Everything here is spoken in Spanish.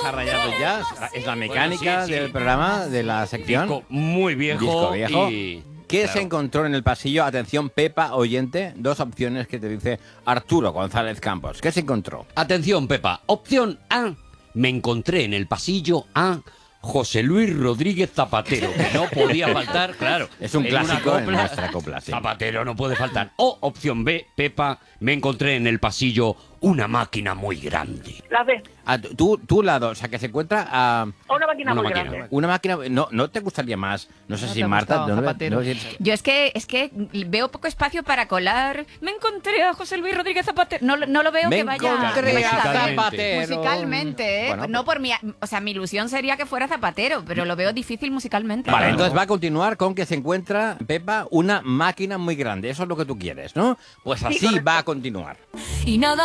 ha rayado ya. Es la mecánica Bueno, sí. del programa, de la sección. Disco muy viejo. Disco viejo. Y... ¿Qué claro. se encontró en el pasillo? Atención, Pepa, oyente. Dos opciones que te dice Arturo González Campos. ¿Qué se encontró? Atención, Pepa. Opción A. Me encontré en el pasillo a José Luis Rodríguez Zapatero, que no podía faltar, claro. Es un en una clásico en copla, nuestra copla, sí. Zapatero no puede faltar. O opción B, Pepa, me encontré en el pasillo una máquina muy grande. La B. Tú lado, o sea, que se encuentra a Una máquina Una muy máquina. grande. una máquina. ¿No te gustaría más? No sé ¿No si te ha Marta. gustado Zapatero? Yo es que veo poco espacio para colar. Me encontré a José Luis Rodríguez Zapatero. No lo veo Me que vaya encontré a musicalmente. Zapatero. Musicalmente, ¿eh? Bueno, No por mi... O sea, mi ilusión sería que fuera Zapatero, pero lo veo difícil musicalmente. Vale, Claro. entonces va a continuar con que se encuentra, Pepa, una máquina muy grande. Eso es lo que tú quieres, ¿no? Pues así correcto. va a continuar. Y nada